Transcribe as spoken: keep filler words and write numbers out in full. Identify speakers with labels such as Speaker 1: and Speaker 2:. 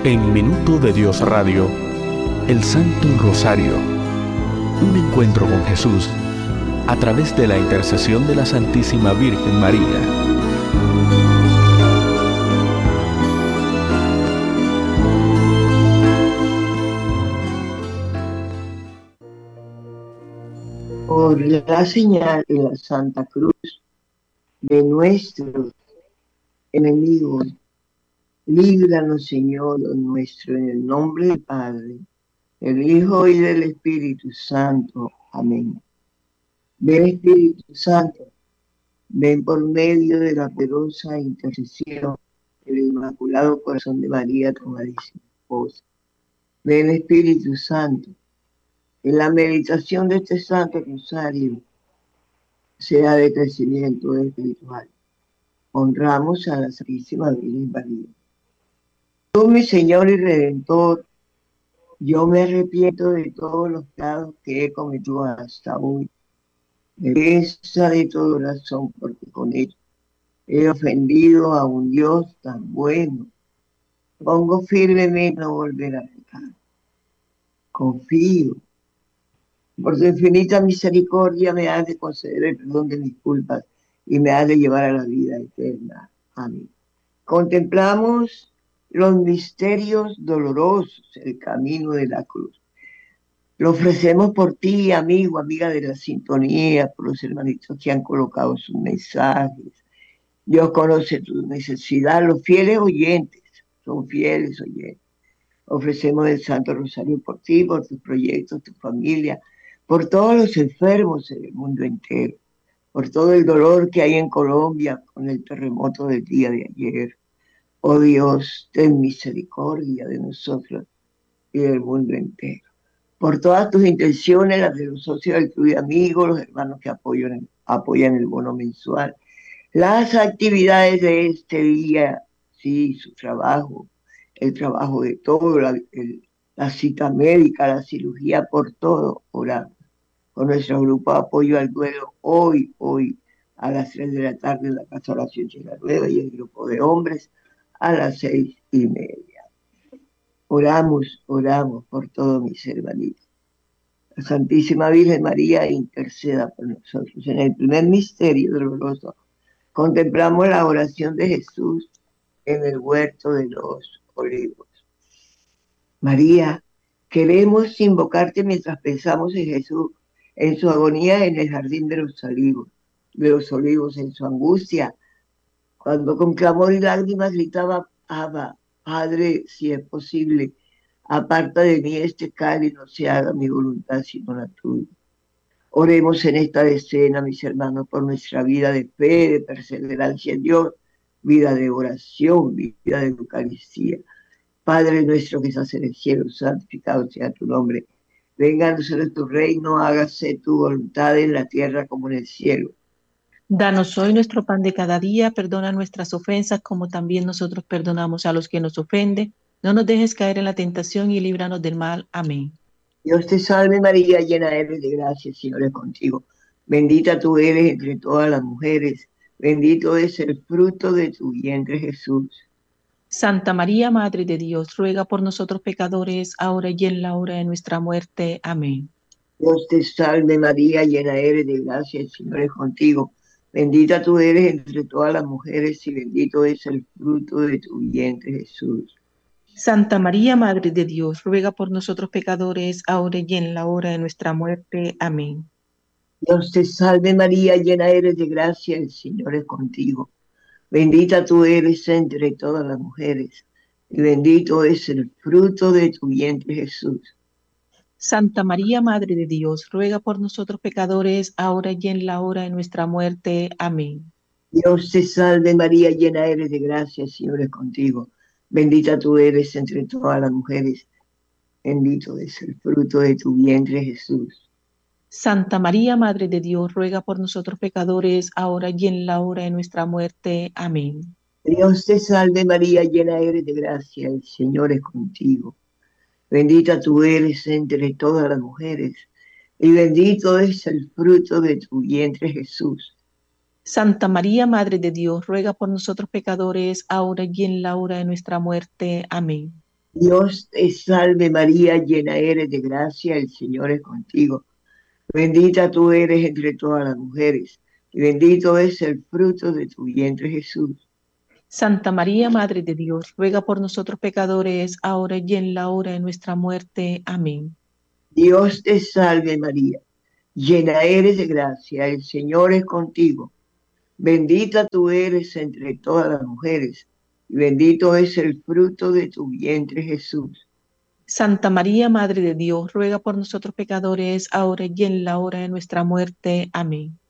Speaker 1: En Minuto de Dios Radio, el Santo Rosario, un encuentro con Jesús a través de la intercesión de la Santísima Virgen María.
Speaker 2: Por la señal de la Santa Cruz de nuestros enemigos, líbranos, Señor nuestro, en el nombre del Padre, del Hijo y del Espíritu Santo. Amén. Ven, Espíritu Santo, ven por medio de la poderosa intercesión del Inmaculado Corazón de María, tu amadísima esposa. Ven, Espíritu Santo, en la meditación de este Santo Rosario sea de crecimiento espiritual. Honramos a la Santísima Virgen María. Tú, mi Señor y Redentor, yo me arrepiento de todos los pecados que he cometido hasta hoy. Me pesa de todo corazón porque con ellos he ofendido a un Dios tan bueno. Pongo firmemente no volver a pecar. Confío. Por su infinita misericordia me has de conceder el perdón de mis culpas y me has de llevar a la vida eterna. Amén. Contemplamos los misterios dolorosos, el camino de la cruz. Lo ofrecemos por ti, amigo, amiga de la sintonía, por los hermanitos que han colocado sus mensajes. Dios conoce tu necesidad. Los fieles oyentes son fieles oyentes. Ofrecemos el Santo Rosario por ti, por tus proyectos, tu familia, por todos los enfermos en el mundo entero, por todo el dolor que hay en Colombia con el terremoto del día de ayer. Oh Dios, ten misericordia de nosotros y del mundo entero. Por todas tus intenciones, las de los socios del Club de Amigos, los hermanos que apoyan, apoyan el bono mensual, las actividades de este día, sí, su trabajo, el trabajo de todo, la, el, la cita médica, la cirugía, por todo oramos. Con nuestro grupo de apoyo al duelo, hoy, hoy, a las tres de la tarde en la Casa Oración de la Nueva y el grupo de hombres a las seis y media. Oramos, oramos por todos mis hermanitos. La Santísima Virgen María interceda por nosotros. En el primer misterio doloroso contemplamos la oración de Jesús en el huerto de los olivos. María, queremos invocarte mientras pensamos en Jesús, en su agonía en el jardín de los olivos, de los olivos, en su angustia, cuando con clamor y lágrimas gritaba: Abba, Padre, si es posible, aparta de mí este cáliz, no se haga mi voluntad sino la tuya. Oremos en esta escena, mis hermanos, por nuestra vida de fe, de perseverancia en Dios, vida de oración, vida de Eucaristía. Padre nuestro que estás en el cielo, santificado sea tu nombre. Venga a nosotros tu reino, hágase tu voluntad en la tierra como en el cielo.
Speaker 3: Danos hoy nuestro pan de cada día, perdona nuestras ofensas como también nosotros perdonamos a los que nos ofenden. No nos dejes caer en la tentación y líbranos del mal. Amén.
Speaker 2: Dios te salve María, llena eres de gracia, el Señor es contigo. Bendita tú eres entre todas las mujeres, bendito es el fruto de tu vientre Jesús.
Speaker 3: Santa María, Madre de Dios, ruega por nosotros pecadores, ahora y en la hora de nuestra muerte. Amén.
Speaker 2: Dios te salve María, llena eres de gracia, el Señor es contigo. Bendita tú eres entre todas las mujeres y bendito es el fruto de tu vientre Jesús.
Speaker 3: Santa María, Madre de Dios, ruega por nosotros pecadores, ahora y en la hora de nuestra muerte. Amén.
Speaker 2: Dios te salve María, llena eres de gracia, el Señor es contigo. Bendita tú eres entre todas las mujeres, y bendito es el fruto de tu vientre Jesús.
Speaker 3: Santa María, Madre de Dios, ruega por nosotros pecadores, ahora y en la hora de nuestra muerte. Amén.
Speaker 2: Dios te salve María, llena eres de gracia, el Señor es contigo. Bendita tú eres entre todas las mujeres, bendito es el fruto de tu vientre Jesús.
Speaker 3: Santa María, Madre de Dios, ruega por nosotros pecadores, ahora y en la hora de nuestra muerte. Amén.
Speaker 2: Dios te salve María, llena eres de gracia, el Señor es contigo. Bendita tú eres entre todas las mujeres, y bendito es el fruto de tu vientre Jesús.
Speaker 3: Santa María, Madre de Dios, ruega por nosotros pecadores, ahora y en la hora de nuestra muerte. Amén.
Speaker 2: Dios te salve María, llena eres de gracia, el Señor es contigo. Bendita tú eres entre todas las mujeres, y bendito es el fruto de tu vientre Jesús.
Speaker 3: Santa María, Madre de Dios, ruega por nosotros pecadores, ahora y en la hora de nuestra muerte. Amén.
Speaker 2: Dios te salve María, llena eres de gracia, el Señor es contigo. Bendita tú eres entre todas las mujeres, y bendito es el fruto de tu vientre Jesús.
Speaker 3: Santa María, Madre de Dios, ruega por nosotros pecadores, ahora y en la hora de nuestra muerte. Amén.